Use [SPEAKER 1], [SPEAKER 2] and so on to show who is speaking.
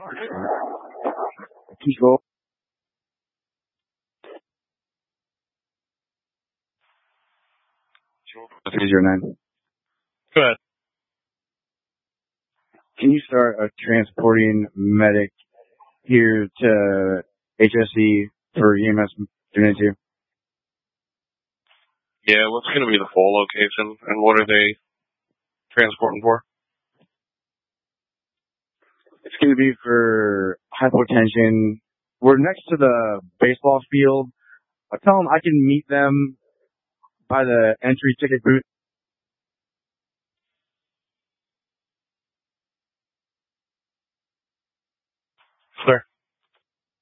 [SPEAKER 1] Control. That's easier than.
[SPEAKER 2] Go ahead.
[SPEAKER 1] Can you start a transporting medic here to HSC for EMS Unit 2?
[SPEAKER 2] Yeah, what's going to be the full location, and what are they transporting for?
[SPEAKER 1] It's going to be for hypotension. We're next to the baseball field. I'll tell them I can meet them by the entry ticket booth.
[SPEAKER 2] Sir.